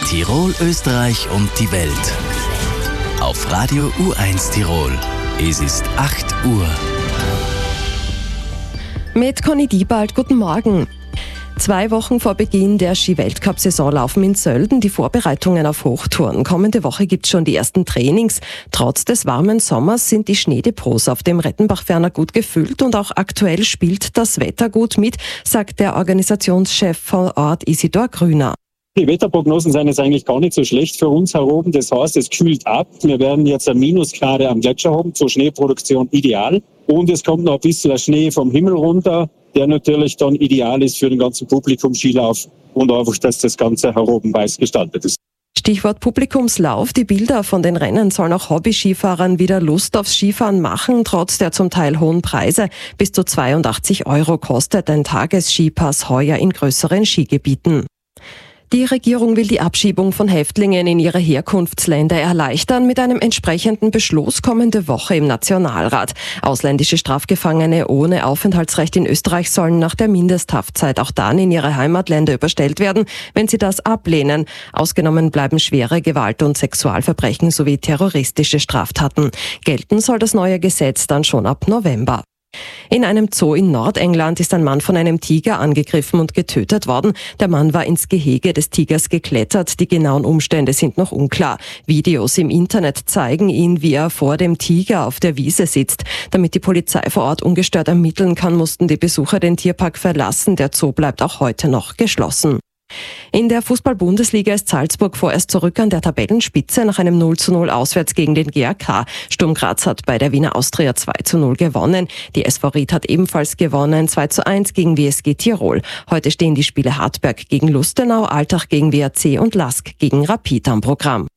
Tirol, Österreich und die Welt. Auf Radio U1 Tirol. Es ist 8 Uhr. Mit Conny Diebald, guten Morgen. 2 Wochen vor Beginn der Ski-Weltcup-Saison laufen in Sölden die Vorbereitungen auf Hochtouren. Kommende Woche gibt's schon die ersten Trainings. Trotz des warmen Sommers sind die Schneedepots auf dem Rettenbach-Ferner gut gefüllt und auch aktuell spielt das Wetter gut mit, sagt der Organisationschef vor Ort Isidor Grüner. Die Wetterprognosen sind jetzt eigentlich gar nicht so schlecht für uns heroben. Das heißt, es kühlt ab. Wir werden jetzt ein Minusgrade am Gletscher haben, zur Schneeproduktion ideal. Und es kommt noch ein bisschen Schnee vom Himmel runter, der natürlich dann ideal ist für den ganzen Publikum-Skilauf und einfach, dass das Ganze heroben weiß gestaltet ist. Stichwort Publikumslauf. Die Bilder von den Rennen sollen auch Hobby-Skifahrern wieder Lust aufs Skifahren machen, trotz der zum Teil hohen Preise. Bis zu 82 € kostet ein Tagesskipass heuer in größeren Skigebieten. Die Regierung will die Abschiebung von Häftlingen in ihre Herkunftsländer erleichtern mit einem entsprechenden Beschluss kommende Woche im Nationalrat. Ausländische Strafgefangene ohne Aufenthaltsrecht in Österreich sollen nach der Mindesthaftzeit auch dann in ihre Heimatländer überstellt werden, wenn sie das ablehnen. Ausgenommen bleiben schwere Gewalt- und Sexualverbrechen sowie terroristische Straftaten. Gelten soll das neue Gesetz dann schon ab November. In einem Zoo in Nordengland ist ein Mann von einem Tiger angegriffen und getötet worden. Der Mann war ins Gehege des Tigers geklettert. Die genauen Umstände sind noch unklar. Videos im Internet zeigen ihn, wie er vor dem Tiger auf der Wiese sitzt. Damit die Polizei vor Ort ungestört ermitteln kann, mussten die Besucher den Tierpark verlassen. Der Zoo bleibt auch heute noch geschlossen. In der Fußball-Bundesliga ist Salzburg vorerst zurück an der Tabellenspitze nach einem 0:0 auswärts gegen den GAK. Sturm Graz hat bei der Wiener Austria 2:0 gewonnen. Die SV Ried hat ebenfalls gewonnen, 2:1 gegen WSG Tirol. Heute stehen die Spiele Hartberg gegen Lustenau, Altach gegen WAC und Lask gegen Rapid am Programm.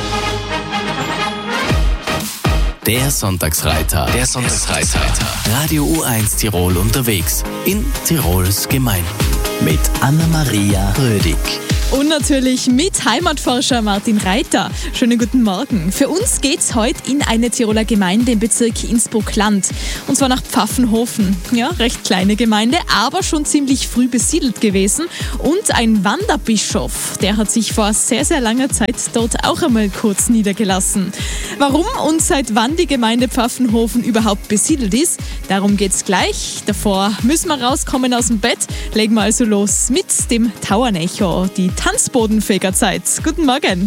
Der Sonntagsreiter. Radio U1 Tirol unterwegs in Tirols Gemeinden. Mit Anna-Maria Rödig. Und natürlich mit Heimatforscher Martin Reiter. Schönen guten Morgen. Für uns geht's heute in eine Tiroler Gemeinde im Bezirk Innsbruck-Land. Und zwar nach Pfaffenhofen. Ja, recht kleine Gemeinde, aber schon ziemlich früh besiedelt gewesen. Und ein Wanderbischof, der hat sich vor sehr, sehr langer Zeit dort auch einmal kurz niedergelassen. Warum und seit wann die Gemeinde Pfaffenhofen überhaupt besiedelt ist, darum geht's gleich. Davor müssen wir rauskommen aus dem Bett. Legen wir also los mit dem Tauernecho, die Tanzbodenfegerzeit. Guten Morgen.